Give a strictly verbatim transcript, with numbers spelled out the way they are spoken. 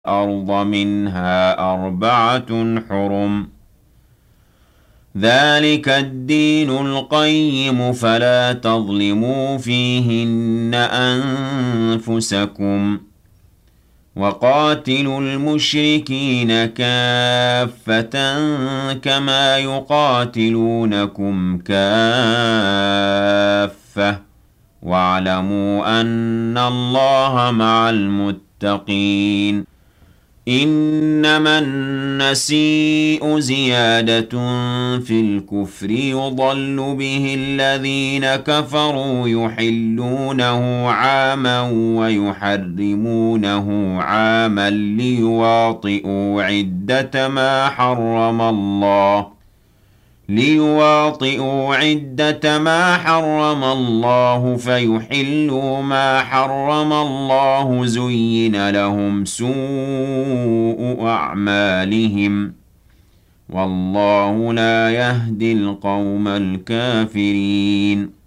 الأرض منها أربعة حرم ذلك الدين القيم فلا تظلموا فيهن أنفسكم وقاتلوا المشركين كافة كما يقاتلونكم كافة واعلموا أن الله مع المتقين إنما النسيء زيادة في الكفر يضل به الذين كفروا يحلونه عاما ويحرمونه عاما ليواطئوا عدة ما حرم الله ليواطئوا عدة ما حرم الله فيحلوا ما حرم الله زين لهم سوء أعمالهم والله لا يهدي القوم الكافرين